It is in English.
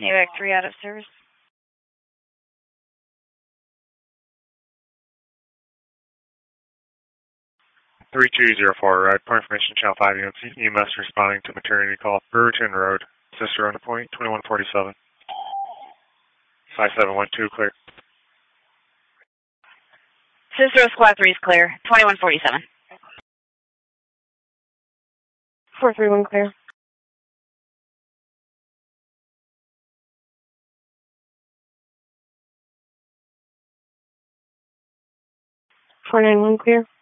AVAC 3 out of service. 3204, right. Point information, Channel 5 UNC. EMS responding to maternity call. Brewerton Road. Sister on the point, 2147. 5712, clear. Cicero Squad 3 is clear. 2147. 431 clear. 491 clear.